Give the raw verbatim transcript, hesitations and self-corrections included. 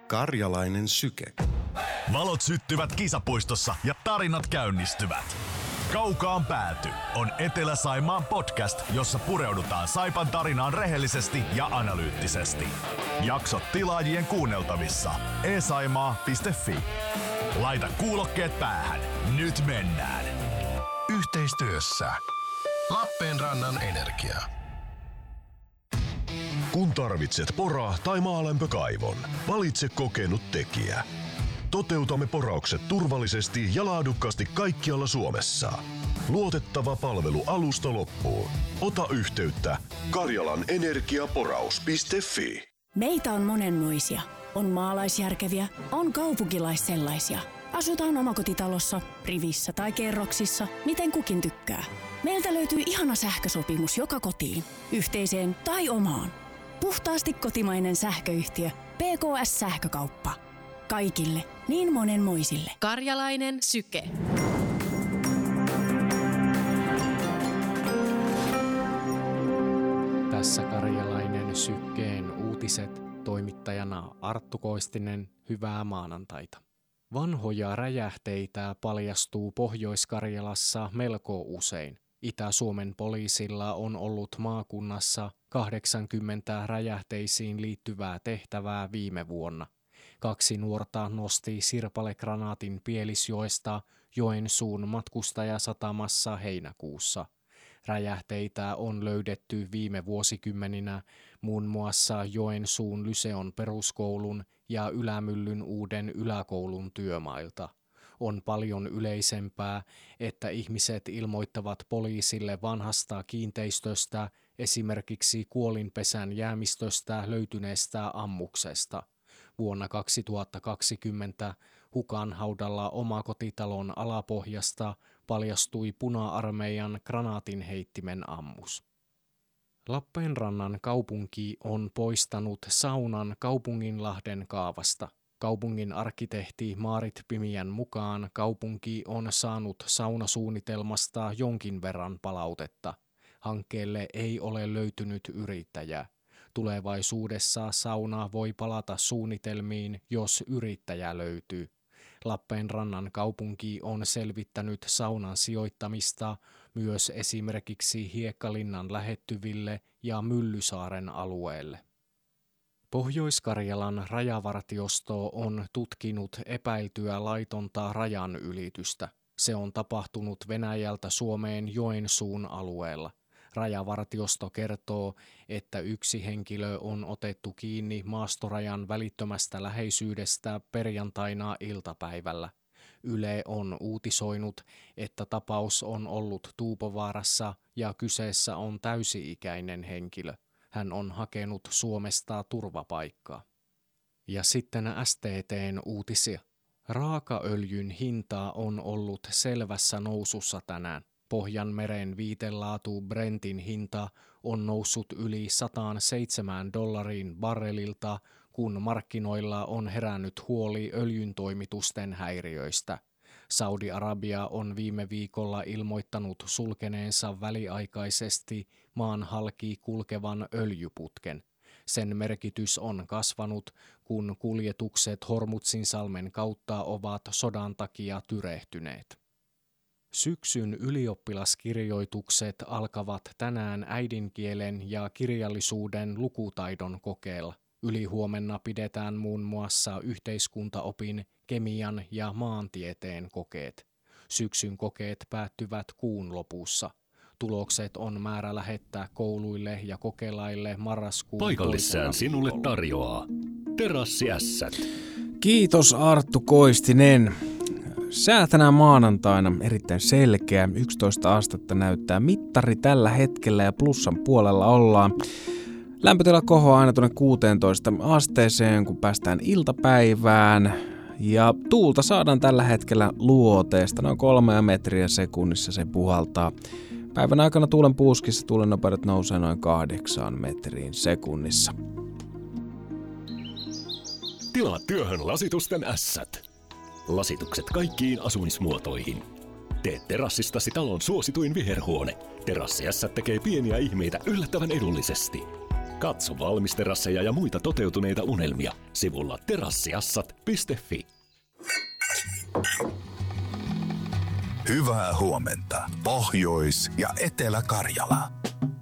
Karjalainen syke. Valot syttyvät kisapuistossa ja tarinat käynnistyvät. Kaukaan pääty on Etelä-Saimaan podcast, jossa pureudutaan Saipan tarinaan rehellisesti ja analyyttisesti. Jaksot tilaajien kuunneltavissa e saimaa piste fi. Laita kuulokkeet päähän. Nyt mennään. Yhteistyössä Lappeenrannan Energia. Kun tarvitset pora- tai maalämpökaivon, valitse kokenut tekijä. Toteutamme poraukset turvallisesti ja laadukkaasti kaikkialla Suomessa. Luotettava palvelu alusta loppuun. Ota yhteyttä karjalanenergiaporaus piste fi. Meitä on monenmoisia. On maalaisjärkeviä, on kaupunkilaissellaisia. Asutaan omakotitalossa, rivissä tai kerroksissa, miten kukin tykkää. Meiltä löytyy ihana sähkösopimus joka kotiin, yhteiseen tai omaan. Puhtaasti kotimainen sähköyhtiö P K S-sähkökauppa. Kaikille, niin monenmoisille. Karjalainen syke. Tässä Karjalainen sykkeen uutiset, toimittajana Arttu Koistinen, hyvää maanantaita. Vanhoja räjähteitä paljastuu Pohjois-Karjalassa melko usein. Itä-Suomen poliisilla on ollut maakunnassa kahdeksankymmentä räjähteisiin liittyvää tehtävää viime vuonna. Kaksi nuorta nosti sirpalekranaatin Pielisjoesta Joensuun matkustajasatamassa heinäkuussa. Räjähteitä on löydetty viime vuosikymmeninä muun muassa Joensuun Lyseon peruskoulun ja Ylämyllyn uuden yläkoulun työmailta. On paljon yleisempää, että ihmiset ilmoittavat poliisille vanhasta kiinteistöstä, esimerkiksi kuolinpesän jäämistöstä löytyneestä ammuksesta. Vuonna kaksituhattakaksikymmentä Hukan haudalla omakotitalon alapohjasta paljastui Puna-armeijan granaatinheittimen ammus. Lappeenrannan kaupunki on poistanut saunan Kaupunginlahden kaavasta. Kaupungin arkkitehti Maarit Pimiän mukaan kaupunki on saanut saunasuunnitelmasta jonkin verran palautetta. Hankkeelle ei ole löytynyt yrittäjää. Tulevaisuudessa sauna voi palata suunnitelmiin, jos yrittäjä löytyy. Lappeenrannan kaupunki on selvittänyt saunan sijoittamista myös esimerkiksi Hiekkalinnan lähettyville ja Myllysaaren alueelle. Pohjois-Karjalan rajavartiosto on tutkinut epäiltyä laitonta rajan ylitystä. Se on tapahtunut Venäjältä Suomeen Joensuun alueella. Rajavartiosto kertoo, että yksi henkilö on otettu kiinni maastorajan välittömästä läheisyydestä perjantaina iltapäivällä. Yle on uutisoinut, että tapaus on ollut Tuupovaarassa ja kyseessä on täysi-ikäinen henkilö. Hän on hakenut Suomesta turvapaikkaa. Ja sitten S T T:n uutisia. Raakaöljyn hinta on ollut selvässä nousussa tänään. Pohjanmeren viitelaatu Brentin hinta on noussut yli sata seitsemän dollariin barrelilta, kun markkinoilla on herännyt huoli öljyntoimitusten häiriöistä. Saudi-Arabia on viime viikolla ilmoittanut sulkeneensa väliaikaisesti maan halki kulkevan öljyputken. Sen merkitys on kasvanut, kun kuljetukset Hormuzzinsalmen kautta ovat sodan takia tyrehtyneet. Syksyn ylioppilaskirjoitukset alkavat tänään äidinkielen ja kirjallisuuden lukutaidon kokeella. Ylihuomenna pidetään muun muassa yhteiskuntaopin, kemian ja maantieteen kokeet. Syksyn kokeet päättyvät kuun lopussa. Tulokset on määrä lähettää kouluille ja kokelaille marraskuun. Paikallissään sinulle tarjoaa Terassi Ässät. Kiitos Arttu Koistinen. Sää tänään maanantaina erittäin selkeä. yksitoista astetta näyttää mittari tällä hetkellä ja plussan puolella ollaan. Lämpötila kohoaa aina tuonne kuuteentoista asteeseen, kun päästään iltapäivään. Ja tuulta saadaan tällä hetkellä luoteesta. Noin kolmea metriä sekunnissa se puhaltaa. Päivän aikana tuulen puuskissa tuulen nopeudet nousee noin kahdeksaan metriin sekunnissa. Tilaa työhön lasitusten ässät. Lasitukset kaikkiin asumismuotoihin. Tee terassistasi talon suosituin viherhuone. Terassi Ässät tekee pieniä ihmeitä yllättävän edullisesti. Katso valmisterasseja ja muita toteutuneita unelmia sivulla terassiassat piste fi. Hyvää huomenta, Pohjois- ja Etelä-Karjala.